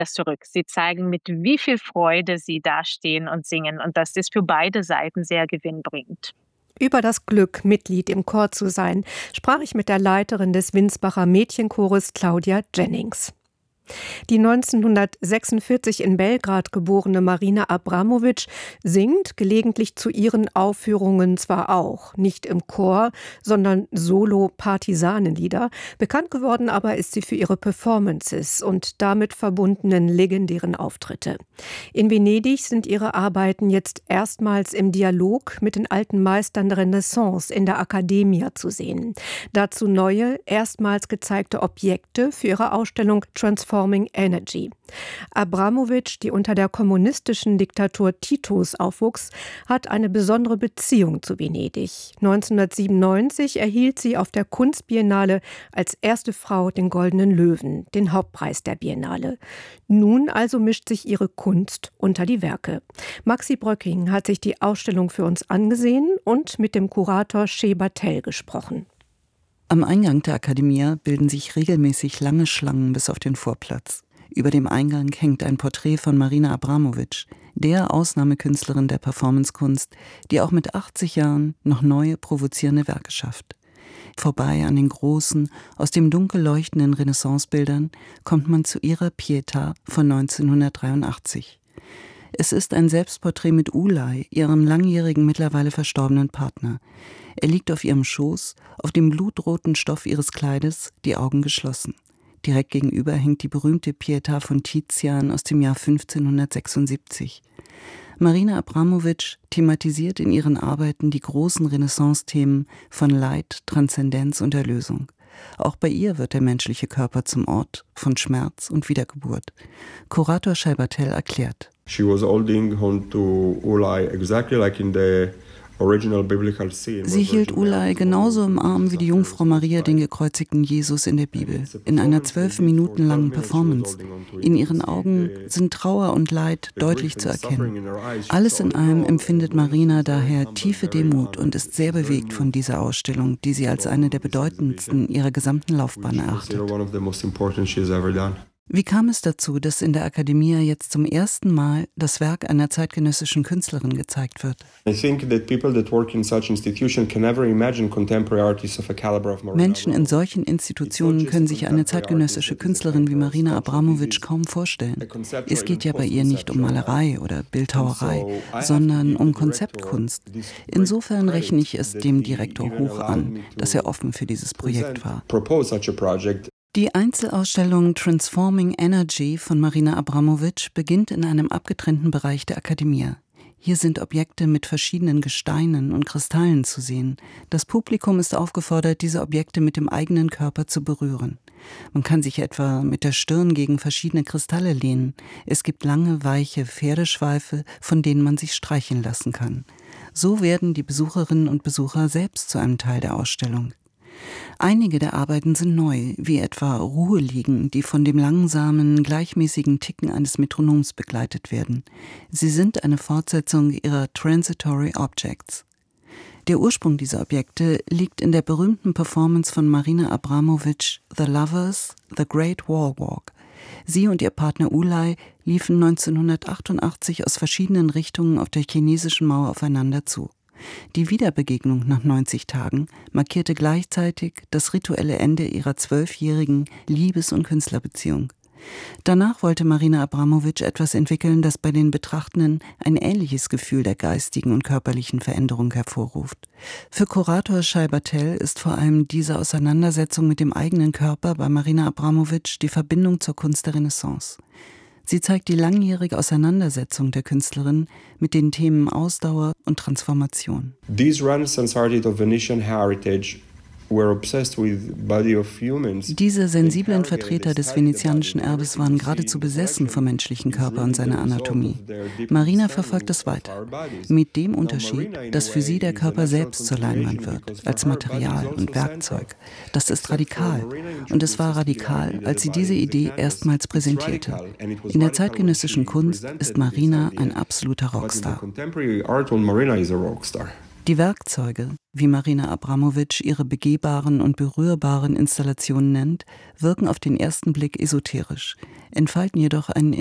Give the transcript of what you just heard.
das zurück. Sie zeigen, mit wie viel Freude sie dastehen und singen und dass das für beide Seiten sehr gewinnbringend. Über das Glück, Mitglied im Chor zu sein, sprach ich mit der Leiterin des Winsbacher Mädchenchores, Claudia Jennings. Die 1946 in Belgrad geborene Marina Abramovic singt gelegentlich zu ihren Aufführungen zwar auch, nicht im Chor, sondern Solo-Partisanenlieder. Bekannt geworden aber ist sie für ihre Performances und damit verbundenen legendären Auftritte. In Venedig sind ihre Arbeiten jetzt erstmals im Dialog mit den alten Meistern der Renaissance in der Accademia zu sehen. Dazu neue, erstmals gezeigte Objekte für ihre Ausstellung Transforming Energy. Abramovic, die unter der kommunistischen Diktatur Titos aufwuchs, hat eine besondere Beziehung zu Venedig. 1997 erhielt sie auf der Kunstbiennale als erste Frau den Goldenen Löwen, den Hauptpreis der Biennale. Nun also mischt sich ihre Kunst unter die Werke. Maxi Bröcking hat sich die Ausstellung für uns angesehen und mit dem Kurator Schebatel gesprochen. Am Eingang der Accademia bilden sich regelmäßig lange Schlangen bis auf den Vorplatz. Über dem Eingang hängt ein Porträt von Marina Abramovic, der Ausnahmekünstlerin der Performancekunst, die auch mit 80 Jahren noch neue, provozierende Werke schafft. Vorbei an den großen, aus dem Dunkel leuchtenden Renaissancebildern kommt man zu ihrer Pietà von 1983. Es ist ein Selbstporträt mit Ulay, ihrem langjährigen, mittlerweile verstorbenen Partner. Er liegt auf ihrem Schoß, auf dem blutroten Stoff ihres Kleides, die Augen geschlossen. Direkt gegenüber hängt die berühmte Pietà von Tizian aus dem Jahr 1576. Marina Abramovic thematisiert in ihren Arbeiten die großen Renaissance-Themen von Leid, Transzendenz und Erlösung. Auch bei ihr wird der menschliche Körper zum Ort von Schmerz und Wiedergeburt. Kurator Schebatel erklärt: She was holding on to Ulay exactly like in the original biblical scene. Sie hielt Ulay genauso im Arm wie die Jungfrau Maria den gekreuzigten Jesus in der Bibel, in einer 12 Minuten langen Performance. In ihren Augen sind Trauer und Leid deutlich zu erkennen. Alles in allem empfindet Marina daher tiefe Demut und ist sehr bewegt von dieser Ausstellung, die sie als eine der bedeutendsten ihrer gesamten Laufbahn erachtet. Wie kam es dazu, dass in der Accademia jetzt zum ersten Mal das Werk einer zeitgenössischen Künstlerin gezeigt wird? Menschen in solchen Institutionen können sich eine zeitgenössische Künstlerin wie Marina Abramovic kaum vorstellen. Es geht ja bei ihr nicht um Malerei oder Bildhauerei, sondern um Konzeptkunst. Insofern rechne ich es dem Direktor hoch an, dass er offen für dieses Projekt war. Die Einzelausstellung Transforming Energy von Marina Abramovic beginnt in einem abgetrennten Bereich der Accademia. Hier sind Objekte mit verschiedenen Gesteinen und Kristallen zu sehen. Das Publikum ist aufgefordert, diese Objekte mit dem eigenen Körper zu berühren. Man kann sich etwa mit der Stirn gegen verschiedene Kristalle lehnen. Es gibt lange, weiche Pferdeschweife, von denen man sich streicheln lassen kann. So werden die Besucherinnen und Besucher selbst zu einem Teil der Ausstellung. Einige der Arbeiten sind neu, wie etwa Ruheliegen, die von dem langsamen, gleichmäßigen Ticken eines Metronoms begleitet werden. Sie sind eine Fortsetzung ihrer Transitory Objects. Der Ursprung dieser Objekte liegt in der berühmten Performance von Marina Abramovic, The Lovers, The Great Wall Walk. Sie und ihr Partner Ulay liefen 1988 aus verschiedenen Richtungen auf der chinesischen Mauer aufeinander zu. Die Wiederbegegnung nach 90 Tagen markierte gleichzeitig das rituelle Ende ihrer 12-jährigen Liebes- und Künstlerbeziehung. Danach wollte Marina Abramovic etwas entwickeln, das bei den Betrachtenden ein ähnliches Gefühl der geistigen und körperlichen Veränderung hervorruft. Für Kurator Schebatel ist vor allem diese Auseinandersetzung mit dem eigenen Körper bei Marina Abramovic die Verbindung zur Kunst der Renaissance. Sie zeigt die langjährige Auseinandersetzung der Künstlerin mit den Themen Ausdauer und Transformation. These Renaissance artists of Venetian heritage Diese sensiblen Vertreter des venezianischen Erbes waren geradezu besessen vom menschlichen Körper und seiner Anatomie. Marina verfolgt es weiter, mit dem Unterschied, dass für sie der Körper selbst zur Leinwand wird, als Material und Werkzeug. Das ist radikal. Und es war radikal, als sie diese Idee erstmals präsentierte. In der zeitgenössischen Kunst ist Marina ein absoluter Rockstar. Die Werkzeuge, wie Marina Abramović ihre begehbaren und berührbaren Installationen nennt, wirken auf den ersten Blick esoterisch, entfalten jedoch einen